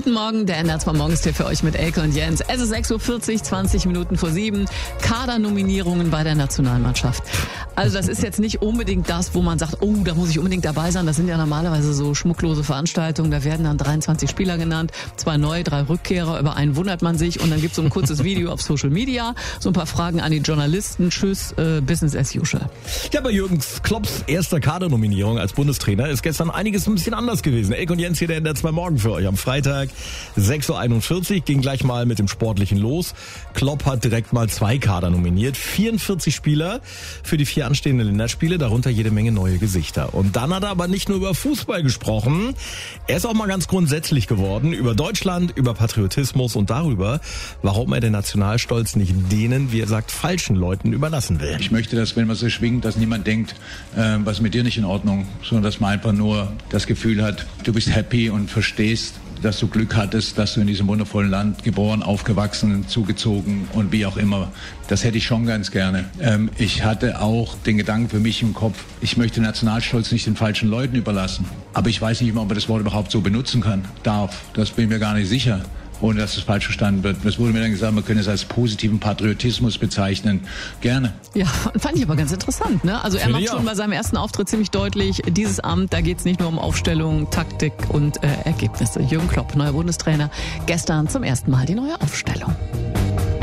Guten Morgen, der NDR 2 Morgenstier für euch mit Elke und Jens. Es ist 6.40 Uhr, 20 Minuten vor 7. Kadernominierungen bei der Nationalmannschaft. Also das ist jetzt nicht unbedingt das, wo man sagt, oh, da muss ich unbedingt dabei sein. Das sind ja normalerweise so schmucklose Veranstaltungen. Da werden dann 23 Spieler genannt, 2 neue, 3 Rückkehrer. Über einen wundert man sich. Und dann gibt es so ein kurzes Video auf Social Media. So ein paar Fragen an die Journalisten. Tschüss, Business as usual. Ja, bei Jürgen Klopps erster Kadernominierung als Bundestrainer ist gestern einiges ein bisschen anders gewesen. Elke und Jens hier, der NDR 2 Morgen für euch am Freitag. 6.41 Uhr, ging gleich mal mit dem Sportlichen los. Klopp hat direkt mal 2 Kader nominiert. 44 Spieler für die 4 anstehenden Länderspiele, darunter jede Menge neue Gesichter. Und dann hat er aber nicht nur über Fußball gesprochen, er ist auch mal ganz grundsätzlich geworden, über Deutschland, über Patriotismus und darüber, warum er den Nationalstolz nicht denen, wie er sagt, falschen Leuten überlassen will. Ich möchte, dass, wenn man so schwingt, dass niemand denkt, was mit dir nicht in Ordnung, sondern dass man einfach nur das Gefühl hat, du bist happy und verstehst, dass du Glück hattest, dass du in diesem wundervollen Land geboren, aufgewachsen, zugezogen und wie auch immer. Das hätte ich schon ganz gerne. Ich hatte auch den Gedanken für mich im Kopf, ich möchte Nationalstolz nicht den falschen Leuten überlassen. Aber ich weiß nicht immer, ob man das Wort überhaupt so benutzen darf. Das bin ich mir gar nicht sicher, ohne dass es falsch verstanden wird. Es wurde mir dann gesagt, man könne es als positiven Patriotismus bezeichnen. Gerne. Ja, fand ich aber ganz interessant, ne? Also er macht schon bei seinem ersten Auftritt ziemlich deutlich, dieses Amt, da geht es nicht nur um Aufstellung, Taktik und Ergebnisse. Jürgen Klopp, neuer Bundestrainer, gestern zum ersten Mal die neue Aufstellung.